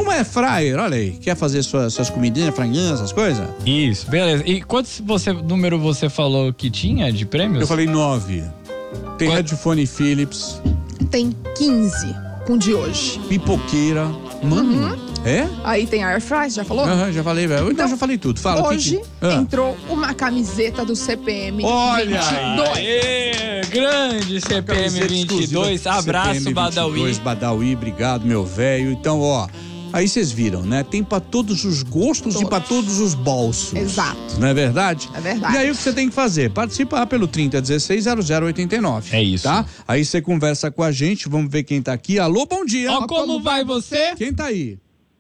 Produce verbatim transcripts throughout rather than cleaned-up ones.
Um air fryer, olha aí. Quer fazer suas, suas comidinhas, franguinhas, essas coisas? Isso, beleza. E quantos você, número você falou que tinha de prêmios? Eu falei nove. Tem Qual... headphone Philips. Tem quinze com de hoje. Pipoqueira. Mano, uhum. É? Aí tem Air Fry, já falou? Aham, uhum, já falei, velho. Então, então já falei tudo. Fala, hoje que que... Ah. entrou uma camiseta do C P M Olha vinte e dois. Aê, grande C P M vinte e dois. Abraço, C P M Badawi. vinte e dois, Badawi, obrigado, meu velho. Então, ó, aí vocês viram, né? Tem pra todos os gostos todos. E pra todos os bolsos. Exato. Não é verdade? É verdade. E aí o que você tem que fazer? Participar pelo trinta dezesseis zero zero oitenta e nove. É isso. Tá? Aí você conversa com a gente, vamos ver quem tá aqui. Alô, bom dia. Ó, como, como vai você? Quem tá aí?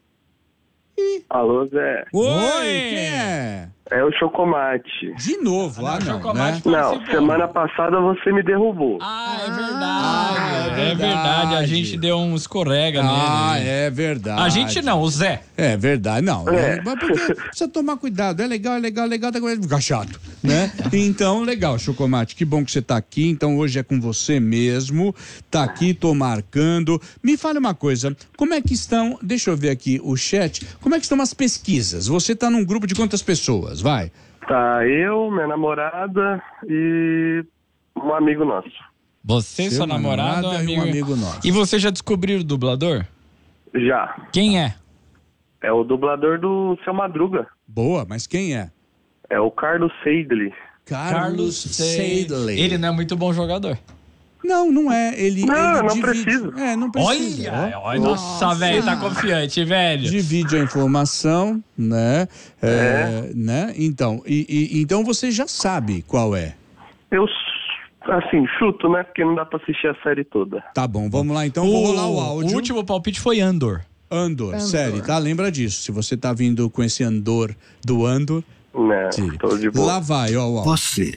Ih. Alô, Zé. Oi, Oi, quem é? É o Chocomate. De novo, ah, não, não, né? Não, semana passada você me derrubou. Ah, é verdade. Ah, é verdade. É verdade, a gente deu um escorrega ah, nele. Ah, é verdade. A gente não, o Zé. É verdade, não. É. Mas porque precisa tomar cuidado, é legal, é legal, é legal, tá começando a ficar chato, né? Então, legal, Chocomate, que bom que você tá aqui, então hoje é com você mesmo, tá aqui, tô marcando. Me fale uma coisa, como é que estão, deixa eu ver aqui o chat, como é que estão as pesquisas? Você tá num grupo de quantas pessoas, vai? Tá, eu, minha namorada e um amigo nosso. Você, Seu sua namorada, namorada amigo... e um amigo nosso. E você já descobriu o dublador? Já. Quem é? É o dublador do Seu Madruga. Boa, mas quem é? É o Carlos Seidley. Carlos Seidley. Ele não é muito bom jogador. Não, não é. Ele, não, ele não divide. preciso. É, não precisa. Olha, olha nossa, velho, tá confiante, velho. Divide a informação, né? É, É. né? Então, e, e, então você já sabe qual é. Eu, assim, chuto, né? Porque não dá pra assistir a série toda. Tá bom, vamos lá então, vou rolar o áudio. O último palpite foi Andor. Andor, Andor. série, tá? Lembra disso. Se você tá vindo com esse Andor do Andor, Né, tire. tô de boa. Lá vai, ó, ó. Você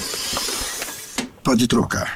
pode trocar.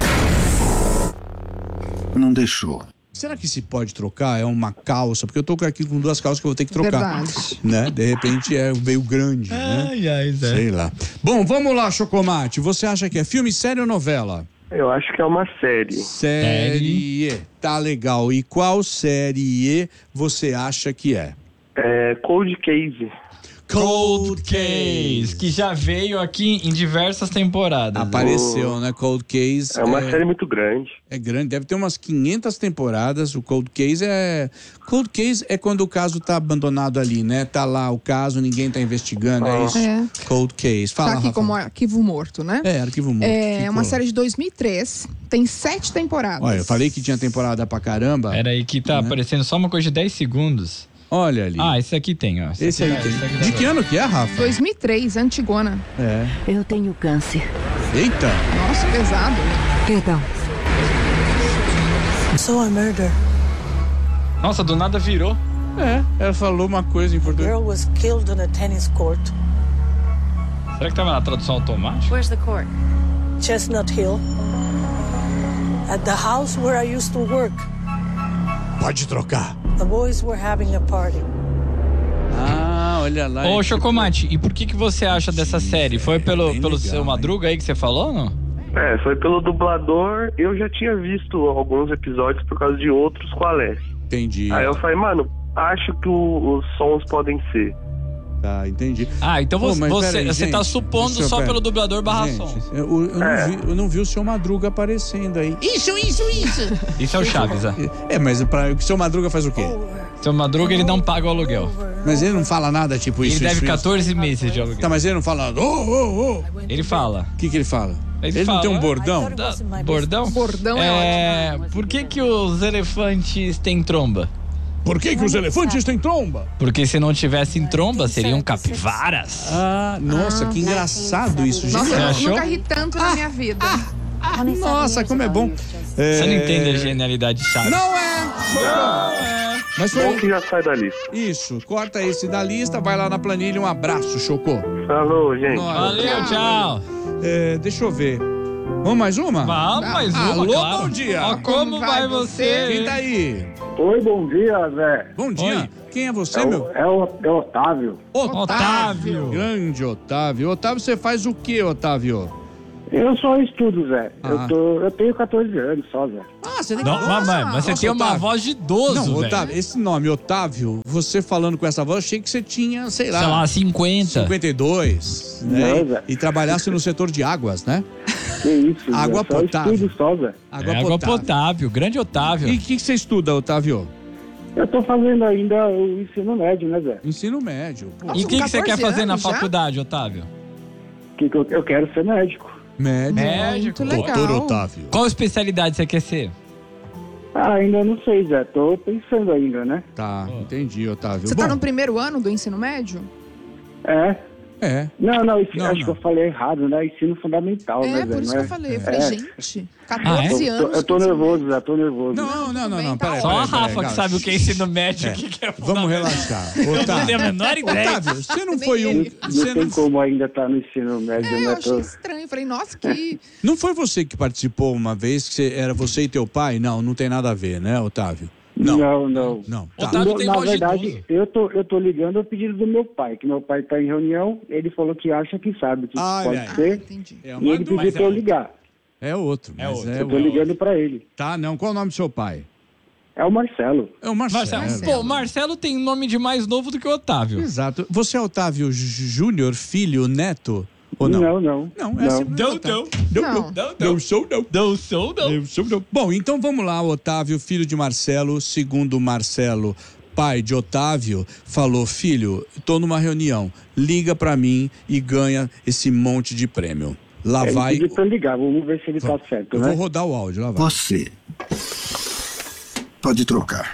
Não deixou. Será que se pode trocar? É uma calça? Porque eu tô aqui com duas calças que eu vou ter que trocar. Verdade. Né? De repente é meio grande, né? Ai, ai, Zé. Sei lá. Bom, vamos lá, Chocomate. Você acha que é filme, série ou novela? Eu acho que é uma série. Série. Tá legal. E qual série você acha que é? É Cold Case. Cold Case, que já veio aqui em diversas temporadas. Apareceu, né? Cold Case. É uma é, série muito grande. é grande, deve ter umas quinhentas temporadas. O Cold Case é. Cold Case é quando o caso tá abandonado ali, né? Tá lá o caso, ninguém tá investigando, é isso? É. Cold Case. Fala, Tá aqui Rafa. como arquivo morto, né? É, arquivo morto. É Ficou. uma série de dois mil e três, tem sete temporadas. Olha, eu falei que tinha temporada pra caramba. Pera aí que tá Né? aparecendo só uma coisa de dez segundos. Olha ali. Ah, esse aqui tem, ó. Esse aí aqui, tem. esse aqui dá De pra que ver. ano que é, Rafa? dois mil e três, Antigona. É. Eu tenho câncer. Eita! Nossa, pesado. Perdão. So a murder. Nossa, do nada virou. É, ela falou uma coisa em português. Girl was killed on a tennis court. Será que tava na tradução automática? Where's the court? Chestnut Hill. At the house where I used to work. Pode trocar. The boys were having a party. Ah, olha lá. Ô, é Chocomate, e por que que você acha dessa série? Foi pelo, bem pelo legal, seu hein? Madruga aí que você falou, não? É, foi pelo dublador. Eu já tinha visto alguns episódios por causa de outros qual é. Entendi. Aí eu falei, mano, acho que o- os sons podem ser. Tá, entendi. Ah, então Pô, você, mas você, peraí, você tá gente, supondo deixa eu- só pera. pelo dublador barra Gente, som. eu, eu não É. vi, eu não vi o seu Madruga aparecendo aí. Isso, isso, isso! Isso é o Chaves, é. É, mas pra, o seu Madruga faz o quê? Seu Madruga, ele não paga o aluguel. Mas ele não fala nada, tipo isso, Ele deve isso, isso. quatorze meses de Tá, aluguel. mas ele não fala nada. Ô, ô, ô. Ele fala. O que que ele fala? Ele Ele não fala, tem um "Ah, bordão? Da- Bordão? Bordão é é Por que que os elefantes têm tromba? Por que que os elefantes têm tromba? Porque se não tivessem tromba, seriam capivaras. Ah, nossa, que engraçado isso, gente. Nossa, Você eu achou? nunca ri tanto na minha vida. Nossa, como é bom. É... Você não entende a genialidade de Chaves. Não é! Não é! Mas Bom foi que já sai da lista. isso, corta esse da lista, vai lá na planilha, um abraço, Chocô. Falou, gente. Nossa. Valeu, tchau. É, deixa eu ver. Vamos mais uma? Vamos mais uma, Alô, claro. bom dia. Ó, como vai você? Quem tá aí? Oi, bom dia, Zé. Bom dia. Oi. Quem é você, É meu? o, é o, é o Otávio. Otávio. Grande Otávio. Otávio, você faz o quê, Otávio? Eu só estudo, Zé. Ah. Eu, tô, eu tenho quatorze anos só, Zé. Ah, você tem que Não, mas, mas, mas você Nossa, tem uma Otávio. voz de idoso, Não, velho. Otávio, esse nome, Otávio, você falando com essa voz, achei que você tinha, sei lá, Sei lá, cinquenta. cinquenta e dois, né? Não, Zé. E, e trabalhasse no setor de águas, né? Que isso, Zé. Água Só potável. estudo só, Zé. Água É água potável. potável, grande Otávio. E o que, que você estuda, Otávio? Eu tô fazendo ainda o ensino médio, né, Zé? Ensino médio. Pô. E o que, que você quer catorze fazer na anos já? faculdade, Otávio? Que que eu, eu quero ser médico. Médio. Médico. Muito legal. Doutor Otávio. Qual especialidade você quer ser? Ah, ainda não sei, Zé. Tô pensando ainda, né? Tá, entendi, Otávio. Você Bom, tá no primeiro ano do ensino médio? É. é. Não, não, isso- Não, acho não. que eu falei errado, né? Ensino fundamental, né, É, Zé? por isso Não que eu falei. Eu falei, É. gente, Ah, catorze é? anos. Eu tô com ensino nervoso, médio. Zé. Tô nervoso. Não, não, não, não, bem, não, tá peraí, Só peraí, a peraí, Rafa que cara. sabe o que é ensino médio. O que, que é Vamos fundamental. relaxar. Eu não tenho a Otávio, menor ideia. Otávio, você não Nem foi um... ele. Você Não tem não, como ainda estar no ensino médio, É, né? eu achei Tô... estranho. Eu falei, nossa, que... não foi você que participou uma vez, que você- era você e teu pai? Não, não tem nada a ver, né, Otávio? Não. Não, não. Não, tá. Otávio No- tem Na voz de verdade, idoso. eu tô, eu tô ligando ao pedido do meu pai, que meu pai tá em reunião, ele falou que acha que sabe que Olha pode aí. Ah, ser, entendi. É e uma ele do- pediu pra eu ligar. É outro, É mas outro. é Eu tô outro. ligando pra ele. Tá, não. Qual é o nome do seu pai? É o Marcelo. É o Marcelo. Marcelo. Pô, Marcelo tem nome de mais novo do que o Otávio. Exato. Você é Otávio J- Júnior, filho, neto? Ou não? Não, não. Não, é assim. Não, Otávio. não. Não, Não. não. Não sou, não. Não sou, não. Eu sou, não. Bom, então vamos lá, Otávio, filho de Marcelo, segundo Marcelo, pai de Otávio, falou, filho, tô numa reunião, liga pra mim e ganha esse monte de prêmio. Lá Ele vai... pediu pra eu ligar, vamos ver se ele tá certo, Eu né? vou rodar o áudio, lá vai. Você pode trocar.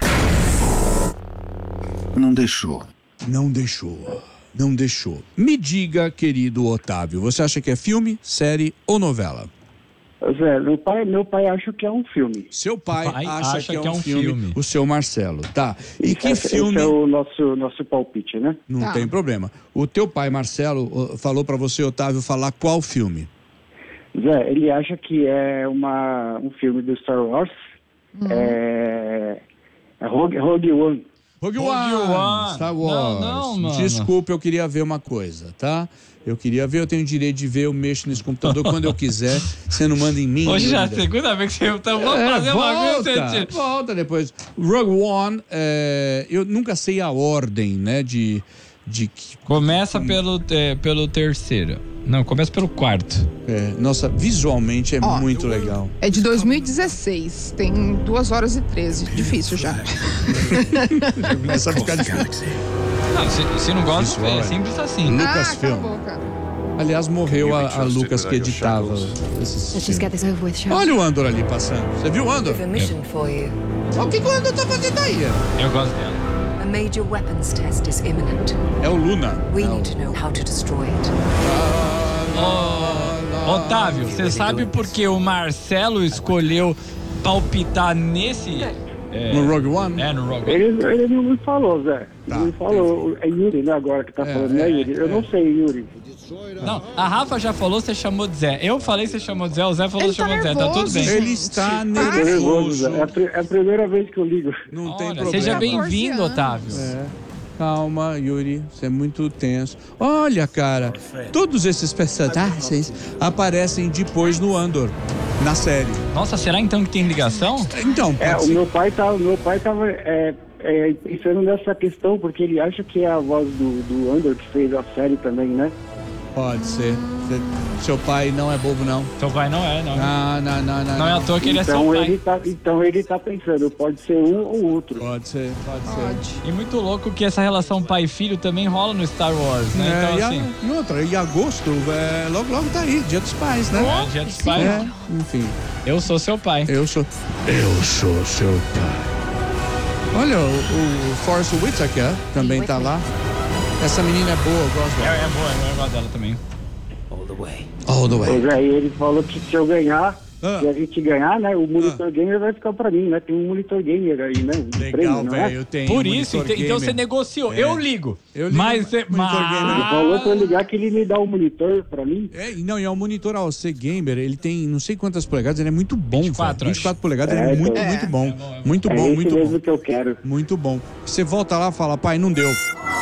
Não deixou. Não deixou. Não deixou. Me diga, querido Otávio, você acha que é filme, série ou novela? Zé, meu pai, meu pai acha que é um filme. Seu pai, Pai acha, que, é um filme, o seu Marcelo, tá? E que esse, filme... Esse é o nosso, nosso palpite, né? Não Tá. tem problema. O teu pai, Marcelo, ó, falou pra você, Otávio, falar qual filme? Zé, ele acha que é uma, um filme do Star Wars. É, é Rogue, Rogue One. Rogue Rogue One, One. Star Wars. Não, não, mano. Desculpa, eu queria ver uma coisa, tá? Eu queria ver, eu tenho direito de ver, eu mexo nesse computador quando eu quiser. Você não manda em mim. Hoje já é a linda. segunda vez que você tá. Vamos É, fazer uma volta, coisa. volta depois. Rogue One, é, eu nunca sei a ordem, né, de... de que- Começa pelo, é, pelo terceiro. Não, começa pelo quarto. é, nossa, visualmente é Ó, muito legal. É de dois mil e dezesseis. Tem duas horas e treze. Difícil já. Começa a ficar difícil. Não, se, se não gosta, Visual, é é. simples assim. Lucas ah, cala a Film. boca. Aliás, morreu a, a Lucas que editava esses Let's just get filmes. this over with, shall we? Olha o Andor ali passando. Você viu o Andor? I have a mission for you. O que, que o Andor tá fazendo aí? Eu gosto dela. A major weapons test is imminent. É o Luna. We É o- need to know how to destroy it. Ô, Otávio, você sabe por que o Marcelo escolheu palpitar nesse. É, No Rogue One? é, no Rogue One. Ele, ele não me falou, Zé. Tá, Ele me falou. É Yuri, né, agora que tá É, falando, né, é, Yuri? Eu é. não sei, Yuri. Não, a Rafa já falou, você chamou de Zé. Eu falei, você chamou de Zé. O Zé falou, Ele você chamou tá de Zé. Tá tudo nervoso, bem. gente. Ele está Tô nervoso, nervoso. Zé. É a, pri- é a primeira vez que eu ligo. Não tem Olha, problema. seja catorze bem-vindo, anos. Otávio. É. Calma, Yuri, você é muito tenso. Olha, cara, todos esses personagens aparecem depois no Andor, na série. Nossa, será então que tem ligação? Então, É, pode o ser. meu pai tá, o meu pai tava é, é, pensando nessa questão, porque ele acha que é a voz do, do Andor que fez a série também, né? Pode ser. Você- Seu pai não é bobo, não. Seu pai não é, não. Não, não, não, não. Não é à toa que ele é seu Então pai. ele, tá, então ele tá pensando, pode ser um ou outro. Pode ser, pode, ser. Pode. E muito louco que essa relação pai e filho também rola no Star Wars, né? É, Então, e, a- assim. e outra, e agosto, é, logo, logo tá aí, Dia dos Pais, né? É, Dia dos Pais. É, enfim, Eu sou seu pai. eu sou. Eu sou seu pai. Olha, o, o Forrest Whitaker também tá lá. Essa menina é boa, eu gosto É, dela. é boa, eu gosto dela também. All the way. Pois aí ele falou que se eu ganhar, Ah. se a gente ganhar, né, o monitor gamer vai ficar pra mim, né? Tem um monitor gamer aí, né? Um Legal, prêmio, não é? velho, tem Por um isso, monitor ente- então gamer. você negociou. É. Eu ligo. Eu ligo, Mas, você- monitor mas... gamer. Ele falou pra eu ligar que ele me dá um monitor pra mim. É, e não, e é um monitor A O C Gamer, ele tem não sei quantas polegadas, ele é muito bom, vinte e quatro, velho. vinte e quatro polegadas, ele é É, muito, então. muito bom. É bom, é bom. Muito É bom, esse muito mesmo bom. que eu quero. Muito bom. Você volta lá e fala, pai, não deu.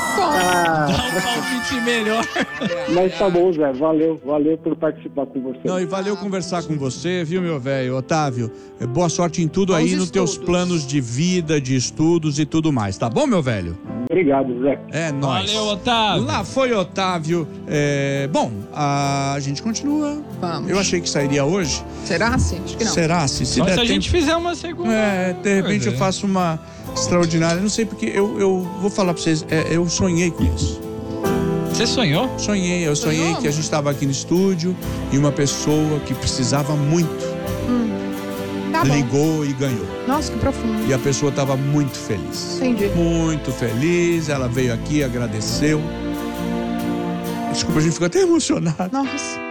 Ah, Dá um palpite melhor. mas tá bom, Zé. Valeu, valeu por participar com você. Não, e valeu conversar com você, viu, meu velho? Otávio, é, boa sorte em tudo aí, Bons nos teus estudos. planos de vida, de estudos e tudo mais, tá bom, meu velho? Obrigado, Zé. É nóis. Valeu, Otávio. Lá foi Otávio. É, bom, a gente continua. Vamos. Eu achei que sairia hoje. Será assim? Acho que não. Será? Se, se Só der se a tempo... gente fizer uma segunda. É, de repente Pois eu é. faço uma extraordinária. Não sei porque eu, eu vou falar pra vocês, é, eu sonhei com isso. Você sonhou? Sonhei, eu sonhei Sonhou, que a gente estava aqui no estúdio e uma pessoa que precisava muito Tá bom. ligou e ganhou. Nossa, que profundo. E a pessoa estava muito feliz. Entendi. Muito feliz, ela veio aqui, agradeceu. Desculpa, a gente ficou até emocionado. Nossa.